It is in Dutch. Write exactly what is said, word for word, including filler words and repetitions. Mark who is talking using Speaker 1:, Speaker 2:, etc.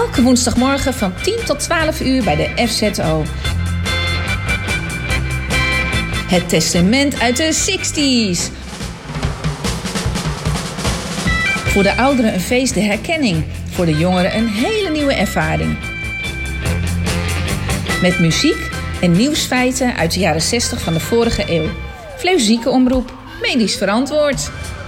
Speaker 1: Elke woensdagmorgen van tien tot twaalf uur bij de F Z O. Het testament uit de zestig's. Voor de ouderen een feest de herkenning. Voor de jongeren een hele nieuwe ervaring. Met muziek en nieuwsfeiten uit de jaren zestig van de vorige eeuw. Fleuzieke omroep, medisch verantwoord.